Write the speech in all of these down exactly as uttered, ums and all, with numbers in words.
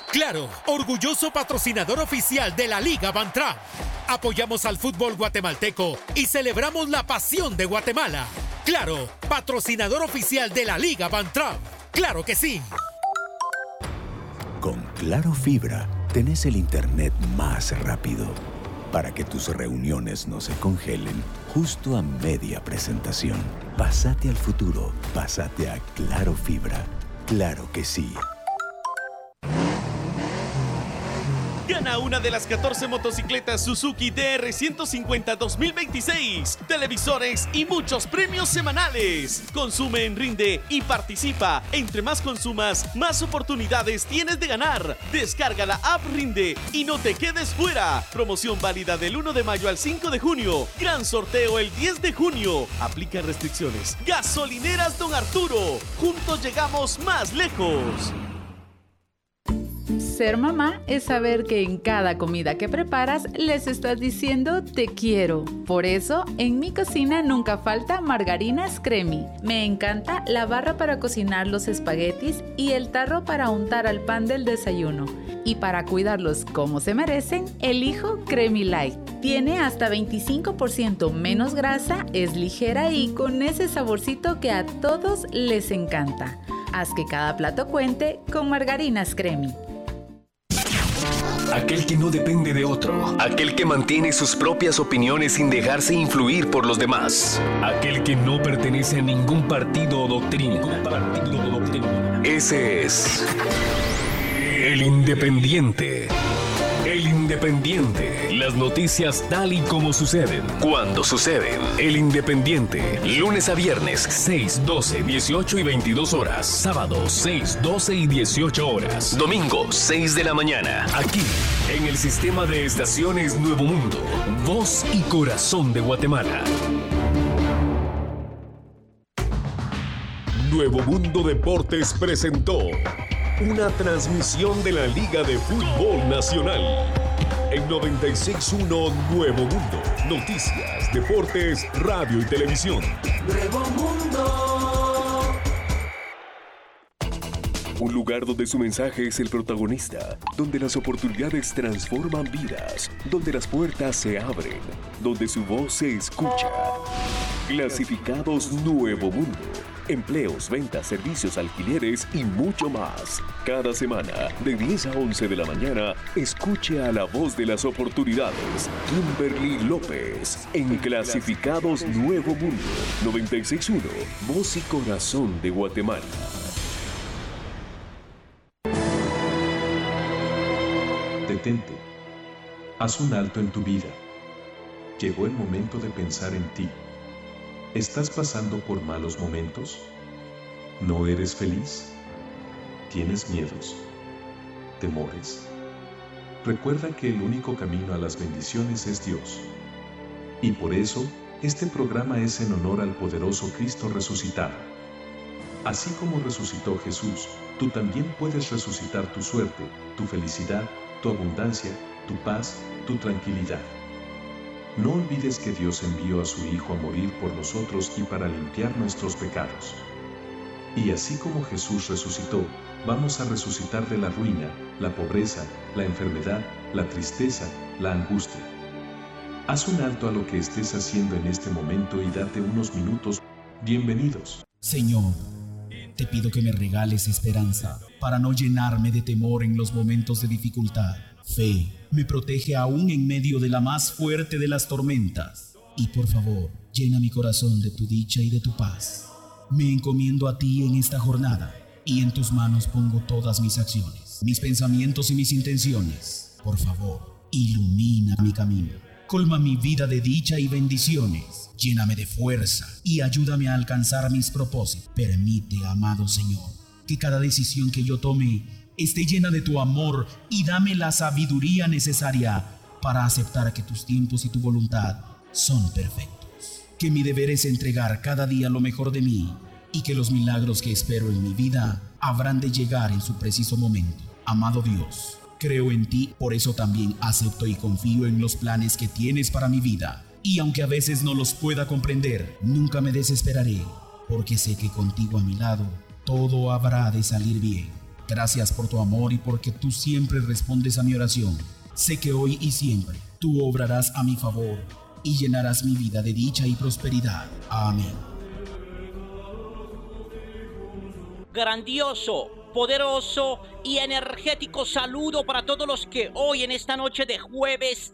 Claro, orgulloso patrocinador oficial de la Liga Bantrav. Apoyamos al fútbol guatemalteco y celebramos la pasión de Guatemala. Claro, patrocinador oficial de la Liga Bantrav. ¡Claro que sí! Con Claro Fibra, tenés el internet más rápido para que tus reuniones no se congelen justo a media presentación. Pásate al futuro, pásate a Claro Fibra. ¡Claro que sí! Gana una de las catorce motocicletas Suzuki D R ciento cincuenta dos mil veintiséis, televisores y muchos premios semanales. Consume en Rinde y participa. Entre más consumas, más oportunidades tienes de ganar. Descarga la app Rinde y no te quedes fuera. Promoción válida del uno de mayo al cinco de junio. Gran sorteo el diez de junio. Aplica restricciones. Gasolineras Don Arturo. Juntos llegamos más lejos. Ser mamá es saber que en cada comida que preparas les estás diciendo te quiero. Por eso, en mi cocina nunca falta margarinas Cremi. Me encanta la barra para cocinar los espaguetis y el tarro para untar al pan del desayuno. Y para cuidarlos como se merecen, elijo Cremi Light. Tiene hasta veinticinco por ciento menos grasa, es ligera y con ese saborcito que a todos les encanta. Haz que cada plato cuente con margarinas Cremi. Aquel que no depende de otro. Aquel que mantiene sus propias opiniones sin dejarse influir por los demás. Aquel que no pertenece a ningún partido o doctrina. Partido o doctrina. Ese es el Independiente. El Independiente. Las noticias tal y como suceden. Cuando suceden. El Independiente. Lunes a viernes, seis, doce, dieciocho y veintidós horas. Sábados, seis, doce y dieciocho horas. Domingo, seis de la mañana. Aquí, en el sistema de estaciones Nuevo Mundo. Voz y corazón de Guatemala. Nuevo Mundo Deportes presentó una transmisión de la Liga de Fútbol Nacional. En noventa y seis punto uno Nuevo Mundo. Noticias, deportes, radio y televisión. Nuevo Mundo. Un lugar donde su mensaje es el protagonista, donde las oportunidades transforman vidas, donde las puertas se abren, donde su voz se escucha. Clasificados Nuevo Mundo. Empleos, ventas, servicios, alquileres y mucho más. Cada semana, de diez a once de la mañana, escuche a la voz de las oportunidades, Kimberly López, en Clasificados Nuevo Mundo, noventa y seis punto uno, voz y corazón de Guatemala. Detente. Haz un alto en tu vida. Llegó el momento de pensar en ti. ¿Estás pasando por malos momentos? ¿No eres feliz? ¿Tienes miedos? ¿Temores? Recuerda que el único camino a las bendiciones es Dios. Y por eso, este programa es en honor al poderoso Cristo resucitado. Así como resucitó Jesús, tú también puedes resucitar tu suerte, tu felicidad, tu abundancia, tu paz, tu tranquilidad. No olvides que Dios envió a su Hijo a morir por nosotros y para limpiar nuestros pecados. Y así como Jesús resucitó, vamos a resucitar de la ruina, la pobreza, la enfermedad, la tristeza, la angustia. Haz un alto a lo que estés haciendo en este momento y date unos minutos. Bienvenidos. Señor, te pido que me regales esperanza para no llenarme de temor en los momentos de dificultad. Fe me protege aún en medio de la más fuerte de las tormentas. Y por favor, llena mi corazón de tu dicha y de tu paz. Me encomiendo a ti en esta jornada y en tus manos pongo todas mis acciones, mis pensamientos y mis intenciones. Por favor, ilumina mi camino. Colma mi vida de dicha y bendiciones. Lléname de fuerza y ayúdame a alcanzar mis propósitos. Permite, amado Señor, que cada decisión que yo tome esté llena de tu amor y dame la sabiduría necesaria para aceptar que tus tiempos y tu voluntad son perfectos. Que mi deber es entregar cada día lo mejor de mí y que los milagros que espero en mi vida habrán de llegar en su preciso momento. Amado Dios, creo en ti, por eso también acepto y confío en los planes que tienes para mi vida. Y aunque a veces no los pueda comprender, nunca me desesperaré, porque sé que contigo a mi lado todo habrá de salir bien. Gracias por tu amor y porque tú siempre respondes a mi oración. Sé que hoy y siempre tú obrarás a mi favor y llenarás mi vida de dicha y prosperidad. Amén. Grandioso, poderoso y energético saludo para todos los que hoy en esta noche de jueves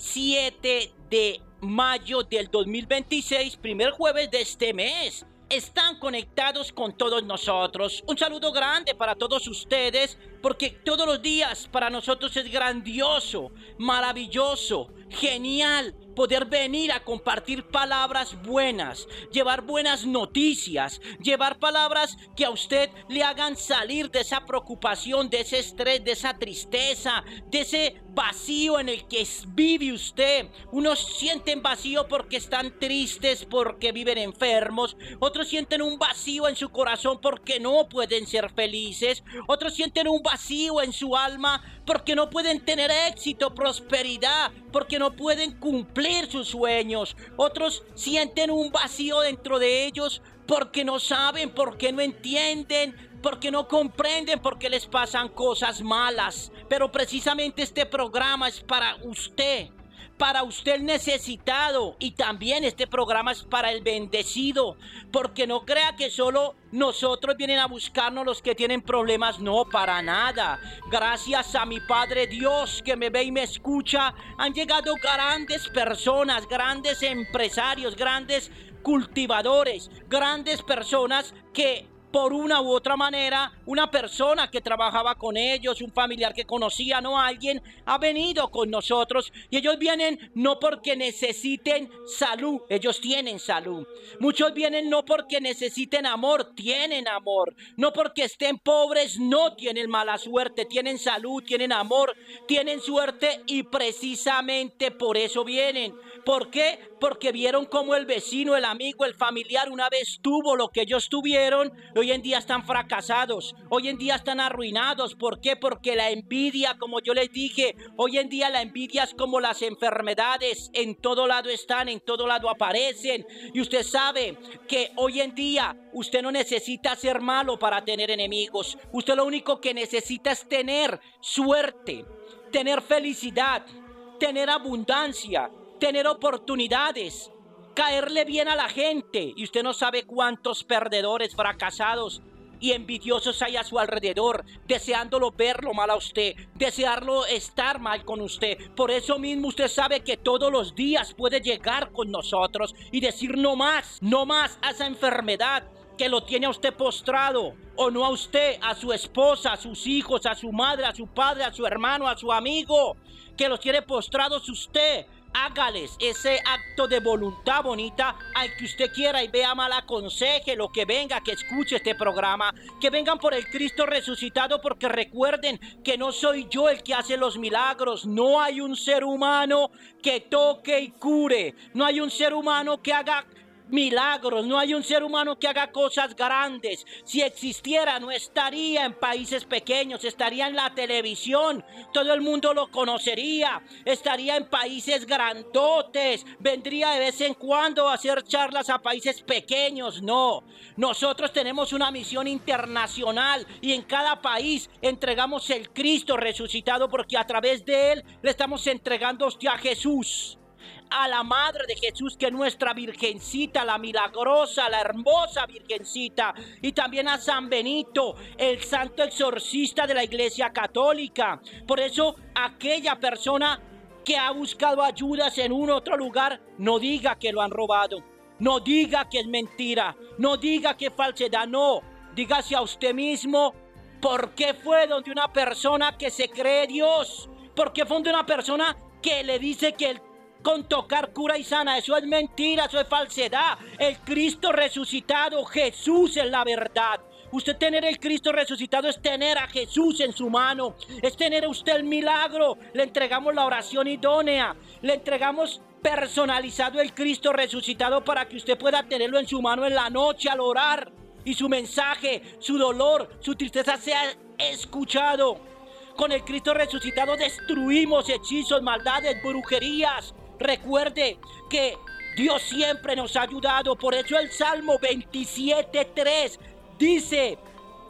siete de mayo del dos mil veintiséis, primer jueves de este mes, están conectados con todos nosotros. Un saludo grande para todos ustedes, porque todos los días para nosotros es grandioso, maravilloso, genial poder venir a compartir palabras buenas, llevar buenas noticias, llevar palabras que a usted le hagan salir de esa preocupación, de ese estrés, de esa tristeza, de ese vacío en el que vive usted. Unos sienten vacío porque están tristes, porque viven enfermos. Otros sienten un vacío en su corazón porque no pueden ser felices. Otros sienten un vacío en su alma porque no pueden tener éxito, prosperidad, porque no pueden cumplir sus sueños. Otros sienten un vacío dentro de ellos porque no saben, porque no entienden, porque no comprenden por qué les pasan cosas malas. Pero precisamente este programa es para usted, para usted el necesitado, y también este programa es para el bendecido, porque no crea que solo nosotros vienen a buscarnos los que tienen problemas. No, para nada. Gracias a mi Padre Dios que me ve y me escucha, han llegado grandes personas, grandes empresarios, grandes cultivadores, grandes personas que por una u otra manera, una persona que trabajaba con ellos, un familiar que conocían o alguien, ha venido con nosotros, y ellos vienen no porque necesiten salud, ellos tienen salud. Muchos vienen no porque necesiten amor, tienen amor. No porque estén pobres, no tienen mala suerte, tienen salud, tienen amor, tienen suerte, y precisamente por eso vienen. ¿Por qué? Porque vieron cómo el vecino, el amigo, el familiar una vez tuvo lo que ellos tuvieron. Hoy en día están fracasados, hoy en día están arruinados. ¿Por qué? Porque la envidia, como yo les dije, hoy en día la envidia es como las enfermedades, en todo lado están, en todo lado aparecen. Y usted sabe que hoy en día usted no necesita ser malo para tener enemigos. Usted lo único que necesita es tener suerte, tener felicidad, tener abundancia, tener oportunidades, caerle bien a la gente. Y usted no sabe cuántos perdedores, fracasados y envidiosos hay a su alrededor, deseándolo verlo mal a usted, desearlo estar mal con usted. Por eso mismo usted sabe que todos los días puede llegar con nosotros y decir no más, no más a esa enfermedad que lo tiene a usted postrado, o no a usted, a su esposa, a sus hijos, a su madre, a su padre, a su hermano, a su amigo, que los tiene postrados usted. Hágales ese acto de voluntad bonita al que usted quiera y vea mal, aconseje lo que venga, que escuche este programa, que vengan por el Cristo resucitado, porque recuerden que no soy yo el que hace los milagros. No hay un ser humano que toque y cure, no hay un ser humano que haga milagros, no hay un ser humano que haga cosas grandes. Si existiera, no estaría en países pequeños, estaría en la televisión, todo el mundo lo conocería, estaría en países grandotes, vendría de vez en cuando a hacer charlas a países pequeños. No, nosotros tenemos una misión internacional y en cada país entregamos el Cristo resucitado, porque a través de él le estamos entregando a usted a Jesús, a la Madre de Jesús, que es nuestra Virgencita, la milagrosa, la hermosa Virgencita, y también a San Benito, el santo exorcista de la Iglesia Católica. Por eso, aquella persona que ha buscado ayudas en un otro lugar, no diga que lo han robado, no diga que es mentira, no diga que es falsedad, no, dígase a usted mismo por qué fue donde una persona que se cree Dios, por qué fue donde una persona que le dice que el con tocar cura y sana. Eso es mentira, eso es falsedad. El Cristo resucitado, Jesús es la verdad. Usted tener el Cristo resucitado es tener a Jesús en su mano, es tener a usted el milagro. Le entregamos la oración idónea, le entregamos personalizado el Cristo resucitado para que usted pueda tenerlo en su mano en la noche al orar, y su mensaje, su dolor, su tristeza sea escuchado. Con el Cristo resucitado destruimos hechizos, maldades, brujerías. Recuerde que Dios siempre nos ha ayudado. Por eso el Salmo veintisiete tres dice: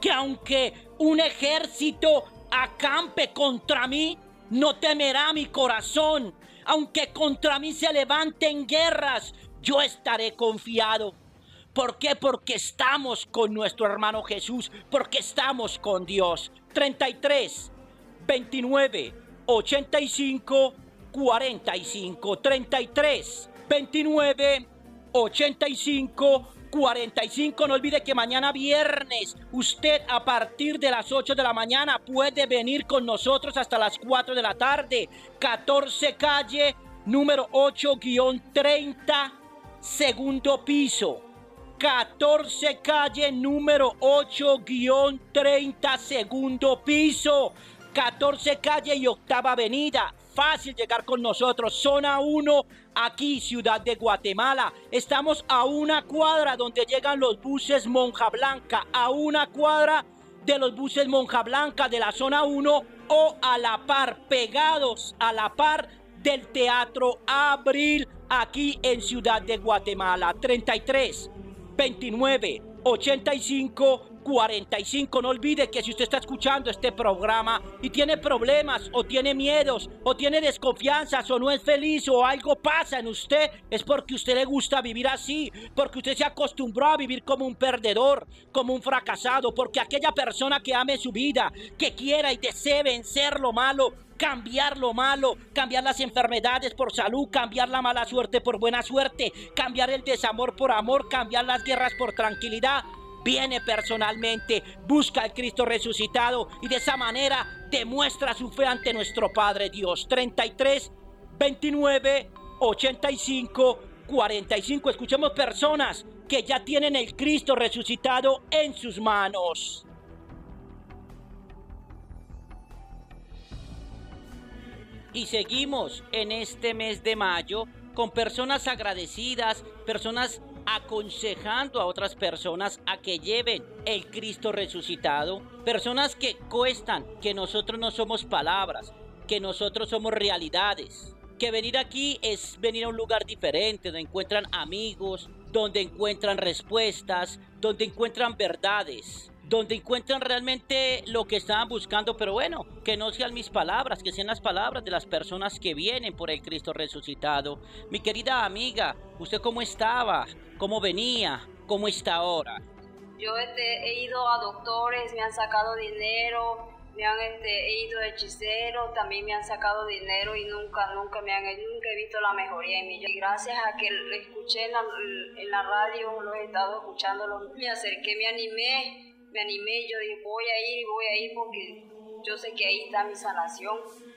que aunque un ejército acampe contra mí, no temerá mi corazón. Aunque contra mí se levanten guerras, yo estaré confiado. ¿Por qué? Porque estamos con nuestro hermano Jesús, porque estamos con Dios. treinta y tres, veintinueve, ochenta y cinco, cuarenta y cinco. treinta y tres, veintinueve, ochenta y cinco, cuarenta y cinco. No olvide que mañana viernes usted a partir de las ocho de la mañana puede venir con nosotros hasta las cuatro de la tarde. catorce calle número ocho treinta, segundo piso. catorce calle número ocho treinta, segundo piso. catorce calle y octava avenida. Fácil llegar con nosotros. Zona uno, aquí, Ciudad de Guatemala. Estamos a una cuadra donde llegan los buses Monja Blanca. A una cuadra de los buses Monja Blanca de la zona uno o a la par, pegados a la par del Teatro Abril, aquí en Ciudad de Guatemala. treinta y tres, veintinueve, ochenta y cinco, cuarenta y cinco. No olvide que si usted está escuchando este programa y tiene problemas o tiene miedos o tiene desconfianzas o no es feliz o algo pasa en usted, es porque usted le gusta vivir así, porque usted se acostumbró a vivir como un perdedor, como un fracasado, porque aquella persona que ame su vida, que quiera y desee vencer lo malo, cambiar lo malo, cambiar las enfermedades por salud, cambiar la mala suerte por buena suerte, cambiar el desamor por amor, cambiar las guerras por tranquilidad, viene personalmente, busca al Cristo resucitado y de esa manera demuestra su fe ante nuestro Padre Dios. treinta y tres, veintinueve, ochenta y cinco, cuarenta y cinco. Escuchemos personas que ya tienen el Cristo resucitado en sus manos. Y seguimos en este mes de mayo con personas agradecidas, personas aconsejando a otras personas a que lleven el Cristo resucitado, personas que cuestan que nosotros no somos palabras, que nosotros somos realidades, que venir aquí es venir a un lugar diferente, donde encuentran amigos, donde encuentran respuestas, donde encuentran verdades, donde encuentran realmente lo que estaban buscando, pero bueno, que no sean mis palabras, que sean las palabras de las personas que vienen por el Cristo resucitado. Mi querida amiga, ¿usted cómo estaba? ¿Cómo venía? ¿Cómo está ahora? Yo este, he ido a doctores, me han sacado dinero, me han este, he ido a hechiceros, también me han sacado dinero y nunca, nunca me han, nunca he visto la mejoría en mí. Y gracias a que lo escuché en la, en la radio, lo he estado escuchando, lo, me acerqué, me animé. Me animé, yo dije, voy a ir y voy a ir porque yo sé que ahí está mi sanación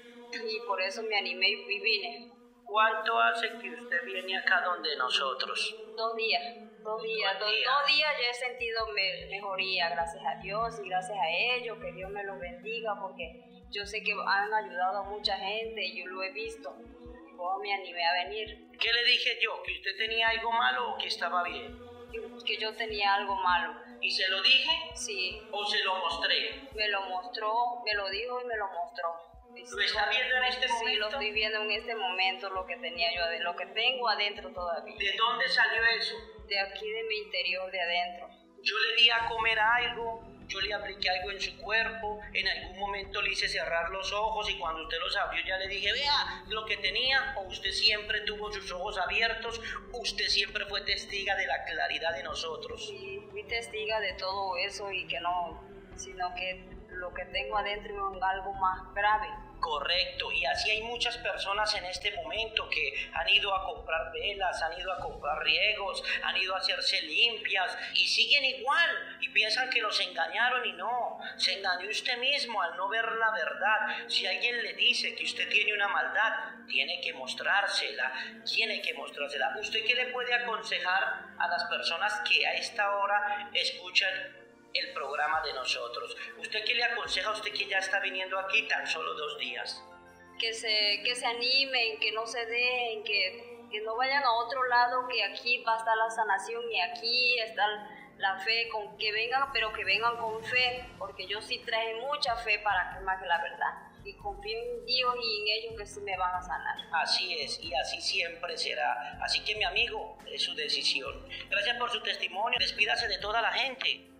y por eso me animé y vine. ¿Cuánto hace que usted viene acá donde nosotros? Dos días, dos días, dos, dos días ya he sentido me, mejoría, gracias a Dios y gracias a ellos, que Dios me los bendiga porque yo sé que han ayudado a mucha gente y yo lo he visto. Y luego me animé a venir. ¿Qué le dije yo? ¿Que usted tenía algo malo o que estaba bien? Que yo tenía algo malo. ¿Y se lo dije? Sí. ¿O se lo mostré? Me lo mostró, me lo dijo y me lo mostró. ¿Lo está viendo en este momento? Sí, lo estoy viendo en este momento, lo que tenía yo, lo que tengo adentro todavía. ¿De dónde salió eso? De aquí, de mi interior, de adentro. Yo le di a comer algo, yo le apliqué algo en su cuerpo, en algún momento le hice cerrar los ojos y cuando usted los abrió ya le dije, vea lo que tenía, o usted siempre tuvo sus ojos abiertos, usted siempre fue testiga de la claridad de nosotros. Sí, fui testiga de todo eso y que no, sino que lo que tengo adentro es algo más grave. Correcto, y así hay muchas personas en este momento que han ido a comprar velas, han ido a comprar riegos, han ido a hacerse limpias y siguen igual y piensan que los engañaron y no, se engañó usted mismo al no ver la verdad. Si alguien le dice que usted tiene una maldad, tiene que mostrársela, tiene que mostrársela. ¿Usted qué le puede aconsejar a las personas que a esta hora escuchan el programa de nosotros? ¿Usted qué le aconseja a usted que ya está viniendo aquí tan solo dos días? Que se, que se animen, que no se dejen, que, que no vayan a otro lado, que aquí va a estar la sanación y aquí está la fe, con que vengan, pero que vengan con fe, porque yo sí traje mucha fe para que más que la verdad. Y confío en Dios y en ellos que sí me van a sanar. Así es, y así siempre será. Así que mi amigo, es su decisión. Gracias por su testimonio, despídase de toda la gente.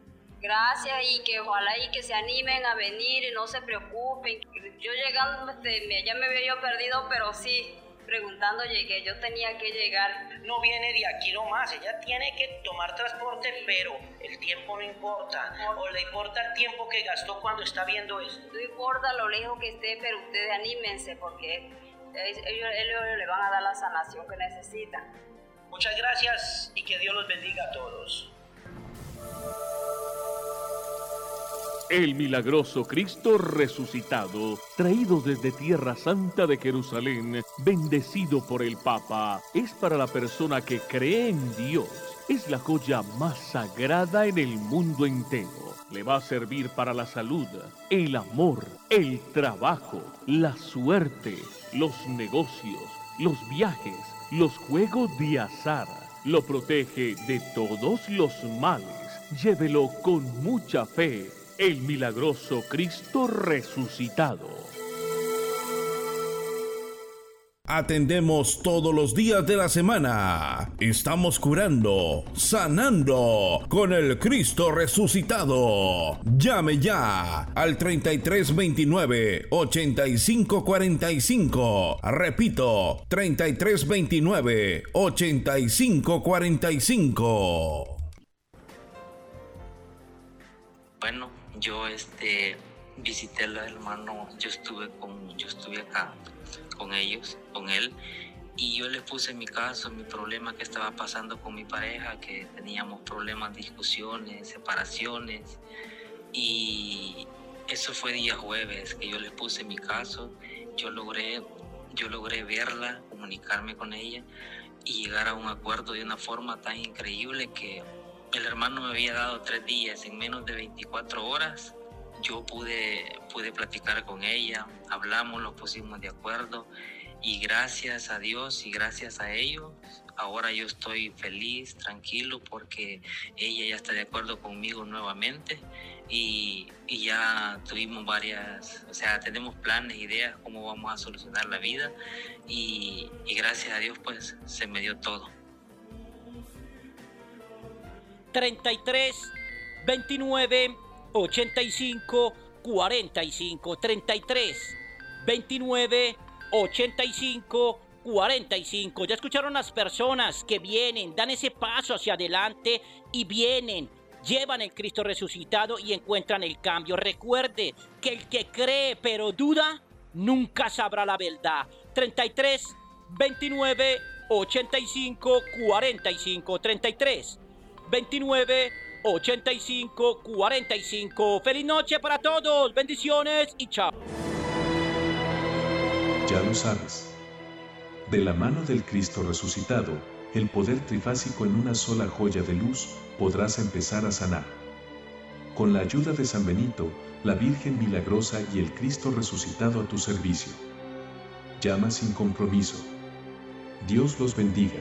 Gracias y que ojalá y que se animen a venir y no se preocupen. Yo llegando, este, ya me había yo perdido, pero sí, preguntando llegué, yo tenía que llegar. No viene de aquí nomás, ella tiene que tomar transporte, pero el tiempo no importa. ¿O le importa el tiempo que gastó cuando está viendo esto? No importa lo lejos que esté, pero ustedes anímense porque ellos, ellos le van a dar la sanación que necesitan. Muchas gracias y que Dios los bendiga a todos. El milagroso Cristo resucitado, traído desde Tierra Santa de Jerusalén, bendecido por el Papa, es para la persona que cree en Dios. Es la joya más sagrada en el mundo entero. Le va a servir para la salud, el amor, el trabajo, la suerte, los negocios, los viajes, los juegos de azar. Lo protege de todos los males. Llévelo con mucha fe. El milagroso Cristo resucitado. Atendemos todos los días de la semana. Estamos curando, sanando con el Cristo resucitado. Llame ya al treinta y tres veintinueve, ochenta y cinco cuarenta y cinco. Repito, treinta y tres veintinueve, ochenta y cinco cuarenta y cinco. Bueno, yo este visité a los hermanos, yo estuve con, yo estuve acá con ellos, con él, y yo les puse mi caso, mi problema que estaba pasando con mi pareja, que teníamos problemas, discusiones, separaciones, y eso fue día jueves que yo les puse mi caso. Yo logré, yo logré verla, comunicarme con ella y llegar a un acuerdo de una forma tan increíble que el hermano me había dado tres días, en menos de veinticuatro horas. Yo pude, pude platicar con ella, hablamos, nos pusimos de acuerdo y gracias a Dios y gracias a ellos, ahora yo estoy feliz, tranquilo, porque ella ya está de acuerdo conmigo nuevamente y, y ya tuvimos varias, o sea, tenemos planes, ideas, cómo vamos a solucionar la vida y, y gracias a Dios pues se me dio todo. treinta y tres, veintinueve, ochenta y cinco, cuarenta y cinco. treinta y tres, veintinueve, ochenta y cinco, cuarenta y cinco. Ya escucharon las personas que vienen, dan ese paso hacia adelante y vienen, llevan el Cristo resucitado y encuentran el cambio. Recuerde que el que cree pero duda, nunca sabrá la verdad. treinta y tres, veintinueve, ochenta y cinco, cuarenta y cinco. treinta y tres, veintinueve, ochenta y cinco, cuarenta y cinco. Feliz noche para todos, bendiciones y chao. Ya lo sabes. De la mano del Cristo resucitado, el poder trifásico en una sola joya de luz, podrás empezar a sanar. Con la ayuda de San Benito, la Virgen Milagrosa y el Cristo resucitado a tu servicio. Llama sin compromiso. Dios los bendiga.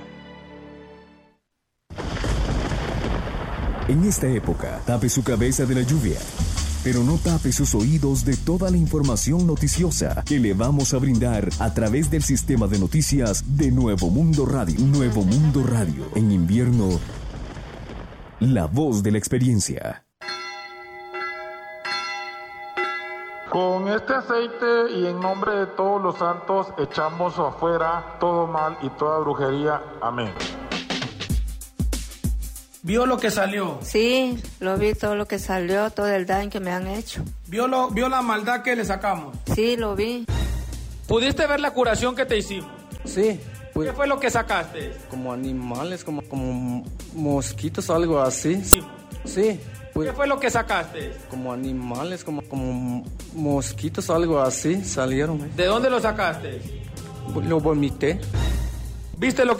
En esta época, tape su cabeza de la lluvia, pero no tape sus oídos de toda la información noticiosa que le vamos a brindar a través del sistema de noticias de Nuevo Mundo Radio. Nuevo Mundo Radio. En invierno, la voz de la experiencia. Con este aceite y en nombre de todos los santos, echamos afuera todo mal y toda brujería. Amén. ¿Vio lo que salió? Sí, lo vi todo lo que salió, todo el daño que me han hecho. ¿Vio, lo, vio la maldad que le sacamos? Sí, lo vi. ¿Pudiste ver la curación que te hicimos? Sí. Pues, ¿qué fue lo que sacaste? Como animales, como, como mosquitos o algo así. Sí. Sí. Pues, ¿qué fue lo que sacaste? Como animales, como, como mosquitos o algo así salieron. ¿De dónde lo sacaste? Lo vomité. ¿Viste lo que